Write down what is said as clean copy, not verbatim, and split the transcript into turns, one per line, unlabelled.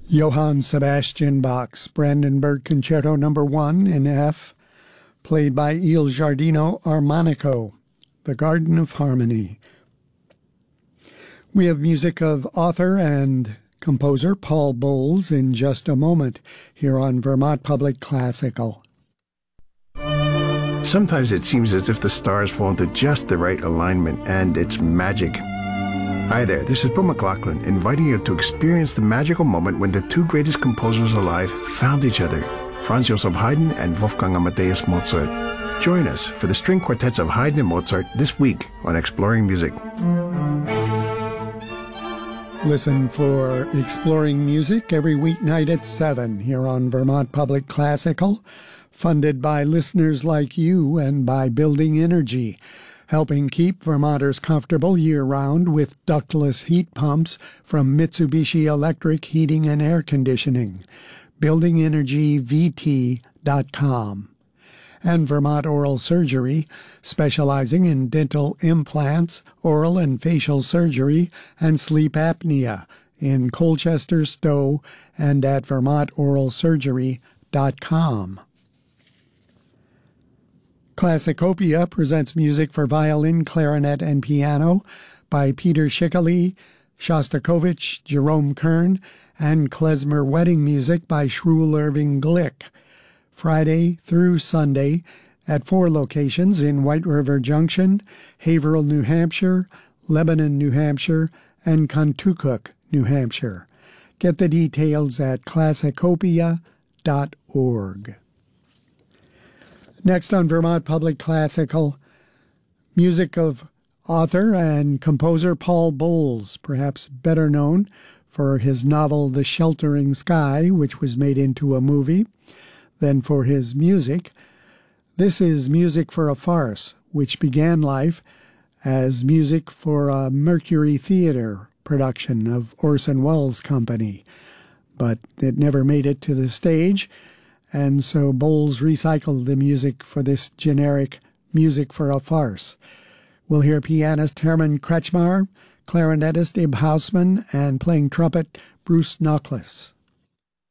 Johann Sebastian Bach's Brandenburg Concerto No. 1 in F, played by Il Giardino Armonico, The Garden of Harmony. We have music of author and composer Paul Bowles in just a moment here on Vermont Public Classical.
Sometimes it seems as if the stars fall into just the right alignment, and it's magic. Hi there, this is Bill McLaughlin, inviting you to experience the magical moment when the two greatest composers alive found each other, Franz Joseph Haydn and Wolfgang Amadeus Mozart. Join us for the string quartets of Haydn and Mozart this week on Exploring Music.
Listen for Exploring Music every weeknight at 7 here on Vermont Public Classical, funded by listeners like you and by Building Energy, helping keep Vermonters comfortable year-round with ductless heat pumps from Mitsubishi Electric Heating and Air Conditioning. BuildingEnergyVT.com. And Vermont Oral Surgery, specializing in dental implants, oral and facial surgery, and sleep apnea in Colchester, Stowe, and at VermontOralSurgery.com. Classicopia presents music for violin, clarinet, and piano by Peter Schickele, Shostakovich, Jerome Kern, and klezmer wedding music by Shruel Irving Glick. Friday through Sunday at 4 locations in White River Junction, Haverhill, New Hampshire, Lebanon, New Hampshire, and Contoocook, New Hampshire. Get the details at classicopia.org. Next on Vermont Public Classical, music of author and composer Paul Bowles, perhaps better known for his novel The Sheltering Sky, which was made into a movie, than for his music. This is music for a farce, which began life as music for a Mercury Theater production of Orson Welles' company, but it never made it to the stage, and so Bowles recycled the music for this generic music for a farce. We'll hear pianist Herman Kretschmar, clarinetist Ib Hausmann, and playing trumpet Bruce Knockless.